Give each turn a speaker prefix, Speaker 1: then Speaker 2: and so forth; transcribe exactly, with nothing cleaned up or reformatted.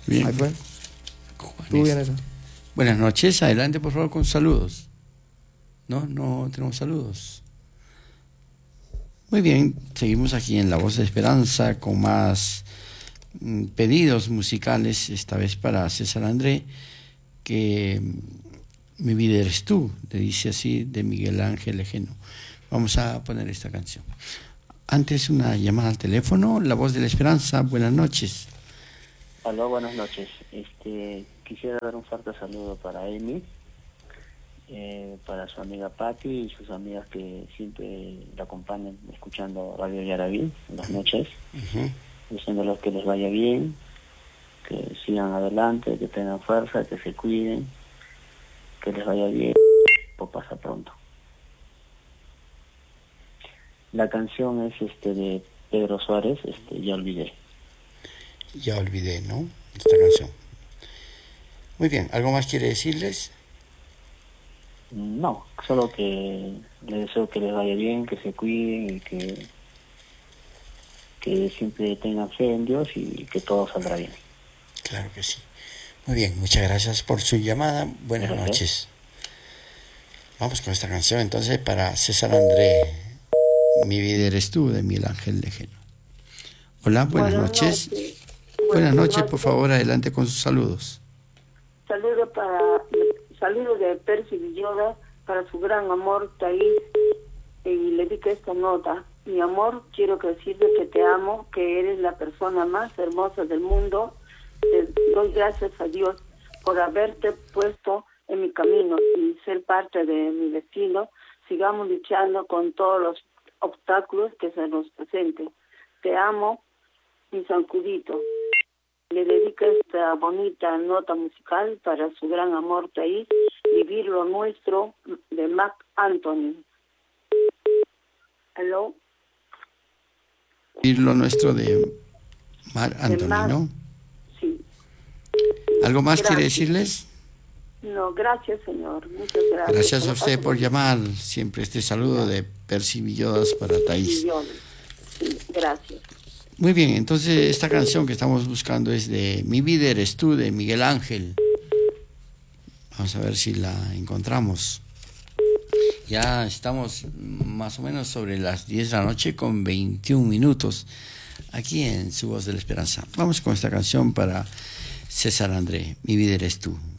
Speaker 1: Bien.
Speaker 2: Ahí fue.
Speaker 1: Juan
Speaker 2: ¿Tú bien
Speaker 1: Est-
Speaker 2: eso?
Speaker 1: Buenas noches, adelante por favor con saludos. No, no tenemos saludos. Muy bien, seguimos aquí en La Voz de Esperanza con más mm, pedidos musicales, esta vez para César André, que mm, Mi vida eres tú, le dice así, de Miguel Ángel Ejeno. Vamos a poner esta canción. Antes una llamada al teléfono, La Voz de la Esperanza, buenas noches.
Speaker 3: Aló, buenas noches. Este, quisiera dar un fuerte saludo para Amy, eh, para su amiga Patti y sus amigas que siempre la acompañan escuchando Radio Yaraví en las noches,
Speaker 1: Uh-huh.
Speaker 3: diciéndoles que les vaya bien, que sigan adelante, que tengan fuerza, que se cuiden, que les vaya bien, o pasa pronto. La canción es este de Pedro Suárez, este, Ya olvidé.
Speaker 1: Ya olvidé, ¿no? Esta canción. Muy bien, ¿algo más quiere decirles?
Speaker 3: No, solo que les deseo que les vaya bien, que se cuiden y que, que siempre tengan fe en Dios y que todo saldrá bien.
Speaker 1: Claro que sí. Muy bien, muchas gracias por su llamada. Buenas
Speaker 3: Gracias.
Speaker 1: noches. Vamos con esta canción entonces para César André. Mi vida eres tú, de Miguel Ángel Lejeno. Hola, buenas,
Speaker 4: Buenas
Speaker 1: noches.
Speaker 4: noches.
Speaker 1: Buenas noches, por favor, adelante con sus saludos.
Speaker 4: Saludo para saludo de Percy Villoda para su gran amor Taís, y le dedico esta nota. Mi amor, quiero que decirte que te amo, que eres la persona más hermosa del mundo. Te doy gracias a Dios por haberte puesto en mi camino y ser parte de mi destino. Sigamos luchando con todos los obstáculos que se nos presenten. Te amo, mi zancudito. Le dedico esta bonita nota musical para su gran amor Taís, Vivir lo nuestro, de Marc Anthony. ¿Aló?
Speaker 1: Y lo nuestro de Mar
Speaker 4: De
Speaker 1: Anthony,
Speaker 4: Marc,
Speaker 1: ¿no?
Speaker 4: sí.
Speaker 1: ¿Algo más quiere
Speaker 4: Gracias.
Speaker 1: decirles?
Speaker 4: No, gracias, señor. Muchas gracias.
Speaker 1: Gracias a usted por llamar. Siempre este saludo de Percy Villodas para Taís.
Speaker 4: Millones. Sí, gracias.
Speaker 1: Muy bien, entonces esta canción que estamos buscando es de Mi vida eres tú, de Miguel Ángel. Vamos a ver si la encontramos. Ya estamos más o menos sobre las diez de la noche con veintiún minutos aquí en Su Voz de la Esperanza. Vamos con esta canción para César André, Mi vida eres tú.